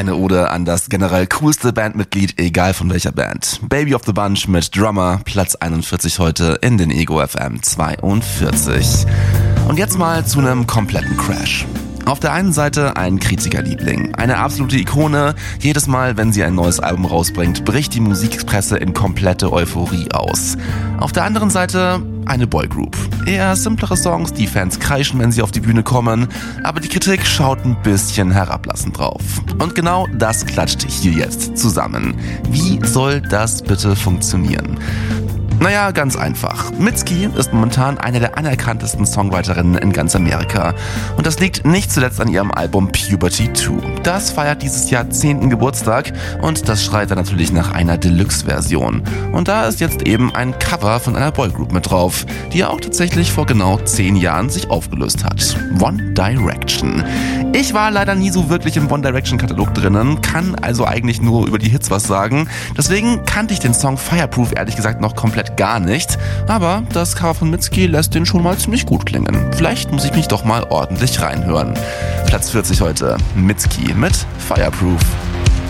Eine Ode an das generell coolste Bandmitglied, egal von welcher Band. Baby of the Bunch mit Drummer, Platz 41 heute in den Ego FM 42. Und jetzt mal zu einem kompletten Crash. Auf der einen Seite ein Kritikerliebling, eine absolute Ikone. Jedes Mal, wenn sie ein neues Album rausbringt, bricht die Musikpresse in komplette Euphorie aus. Auf der anderen Seite eine Boygroup. Eher simplere Songs, die Fans kreischen, wenn sie auf die Bühne kommen, aber die Kritik schaut ein bisschen herablassend drauf. Und genau das klatscht hier jetzt zusammen. Wie soll das bitte funktionieren? Naja, ganz einfach. Mitski ist momentan eine der anerkanntesten Songwriterinnen in ganz Amerika. Und das liegt nicht zuletzt an ihrem Album Puberty 2. Das feiert dieses Jahr 10. Geburtstag und das schreit dann natürlich nach einer Deluxe-Version. Und da ist jetzt eben ein Cover von einer Boygroup mit drauf, die ja auch tatsächlich vor genau 10 Jahren sich aufgelöst hat. One Direction. Ich war leider nie so wirklich im One Direction-Katalog drinnen, kann also eigentlich nur über die Hits was sagen. Deswegen kannte ich den Song Fireproof ehrlich gesagt noch komplett gar nicht, aber das Cover von Mitski lässt den schon mal ziemlich gut klingen. Vielleicht muss ich mich doch mal ordentlich reinhören. Platz 40 heute, Mitski mit Fireproof.